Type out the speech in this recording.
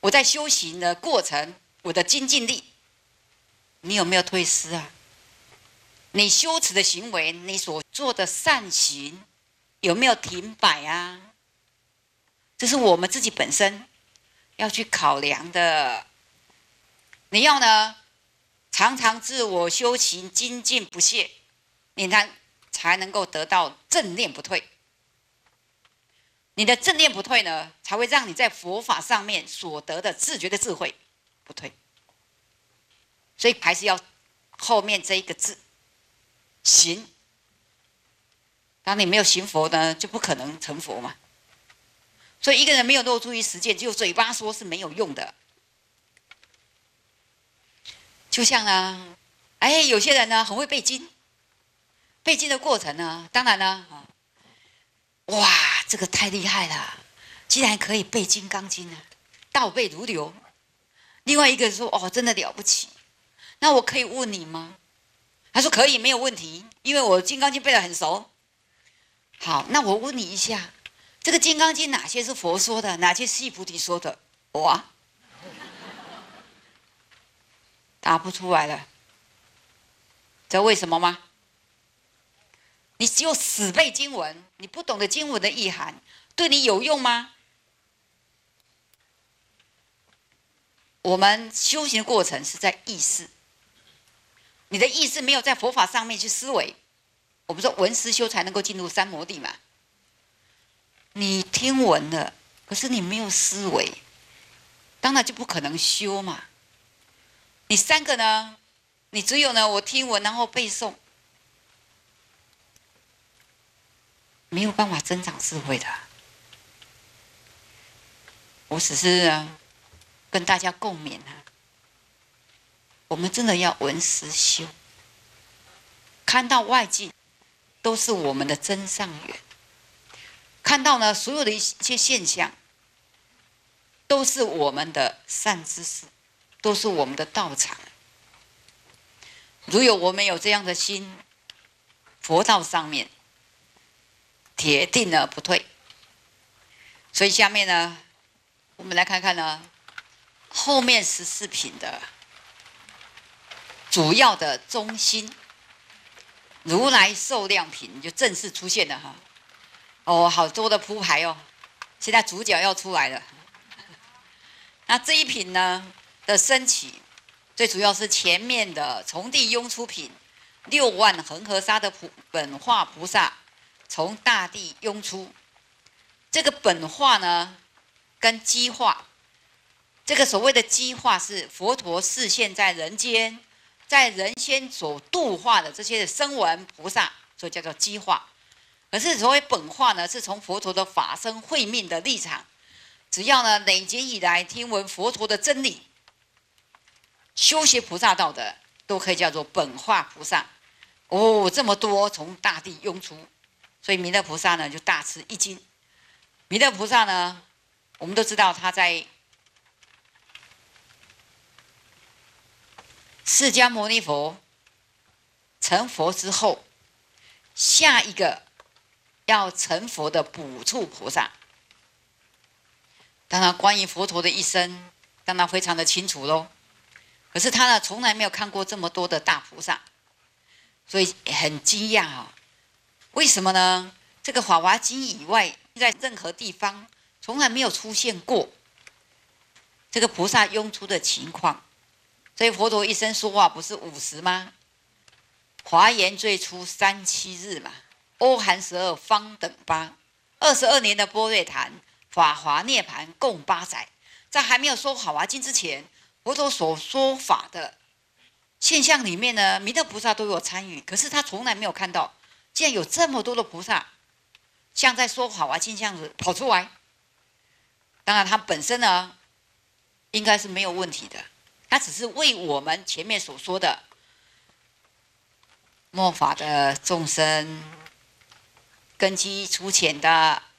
我在修行的过程，我的精进力，你有没有退失啊？你修持的行为，你所做的善行，有没有停摆啊？这是我们自己本身要去考量的。你要呢，常常自我修行，精进不懈，你才能够得到正念不退。你的正念不退呢，才会让你在佛法上面所得的自觉的智慧不退。所以还是要后面这一个字行。当你没有行佛呢，就不可能成佛嘛。所以一个人没有落注于实践，只有嘴巴说是没有用的。就像呢，有些人呢很会背经，背经的过程呢，当然呢，哇，这个太厉害了，竟然可以背《金刚经》啊，倒背如流。另外一个说，真的了不起。那我可以问你吗？他说可以，没有问题，因为我《金刚经》背得很熟。好，那我问你一下，这个《金刚经》哪些是佛说的，哪些是释菩提说的？哇，答不出来了。知道为什么吗？你只有死背经文，你不懂得经文的意涵，对你有用吗？我们修行的过程是在意识，你的意识没有在佛法上面去思维。我们说闻思修才能够进入三摩地嘛。你听闻了，可是你没有思维，当然就不可能修嘛。你三个呢？你只有呢，我听闻然后背诵，没有办法增长智慧的。我只是跟大家共勉我们真的要闻思修，看到外境都是我们的真上缘，看到呢所有的一些现象都是我们的善知识，都是我们的道场。如有我们有这样的心，佛道上面铁定呢不退。所以下面呢，我们来看看呢后面14品的主要的中心，如来寿量品就正式出现了好多的铺排现在主角要出来了。那这一品呢的升起，最主要是前面的从地涌出品，6万恒河沙的本化菩萨从大地涌出。这个本化呢，跟机化，这个所谓的机化是佛陀示现在人间，在人间所度化的这些声闻菩萨，所以叫做机化。可是所谓本化呢，是从佛陀的法身慧命的立场，只要呢累劫以来听闻佛陀的真理，修习菩萨道的，都可以叫做本化菩萨。这么多从大地涌出，所以弥勒菩萨呢就大吃一惊。弥勒菩萨呢，我们都知道他在释迦牟尼佛成佛之后，下一个要成佛的补处菩萨。当然，关于佛陀的一生，当然非常的清楚咯。可是他呢，从来没有看过这么多的大菩萨，所以很惊讶为什么呢？这个《法华经》以外，在任何地方从来没有出现过这个菩萨涌出的情况。所以佛陀一生说话不是50吗？华严最初37日嘛，欧含12方等8，22年的般若谈，法华涅盘共8载。在还没有说《法华经》之前，佛陀所说法的现象里面呢，弥勒菩萨都有参与，可是他从来没有看到，竟然有这么多的菩萨，像在说《法华经》这样子跑出来。当然，他本身呢，应该是没有问题的，他只是为我们前面所说的末法的众生，根基粗浅的，